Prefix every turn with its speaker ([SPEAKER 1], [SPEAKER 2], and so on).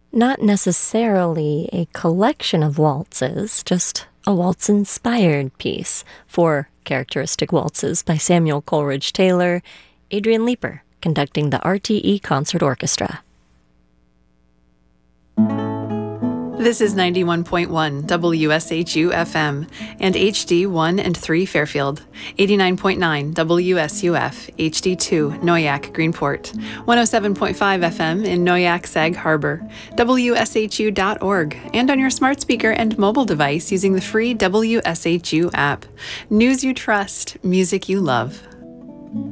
[SPEAKER 1] Not necessarily a collection of waltzes, just a waltz-inspired piece. 4 Characteristic Waltzes by Samuel Coleridge Taylor, Adrian Leeper conducting the RTE Concert Orchestra.
[SPEAKER 2] This is 91.1 WSHU FM and HD 1 and 3 Fairfield, 89.9 WSUF HD 2 Noyak Greenport, 107.5 FM in Noyak Sag Harbor, WSHU.org, and on your smart speaker and mobile device using the free WSHU app. News you trust, music you love.